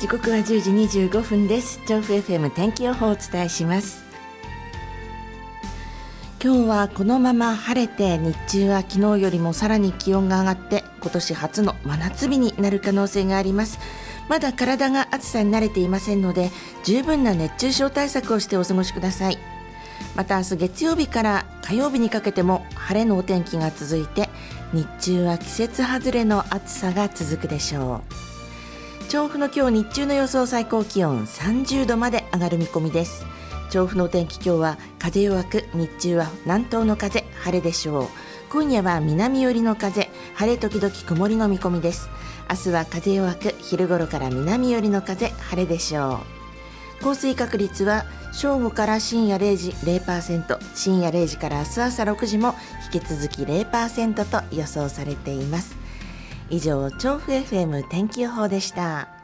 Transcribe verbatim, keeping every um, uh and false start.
時刻はじゅうじにじゅうごふんです。調布 エフエム 天気予報をお伝えします。今日はこのまま晴れて、日中は昨日よりもさらに気温が上がって今年初の真夏日になる可能性があります。まだ体が暑さに慣れていませんので、十分な熱中症対策をしてお過ごしください。また明日月曜日から火曜日にかけても晴れのお天気が続いて、日中は季節外れの暑さが続くでしょう。調布の今日日中の予想最高気温さんじゅうどまで上がる見込みです。調布のお天気、今日は風弱く、日中は南東の風、晴れでしょう。今夜は南寄りの風、晴れ時々曇りの見込みです。明日は風弱く、昼頃から南寄りの風、晴れでしょう。降水確率は正午から深夜れいじ ゼロパーセント、深夜れいじから明日朝ろくじも引き続き ゼロパーセント と予想されています。以上、調布 エフエム 天気予報でした。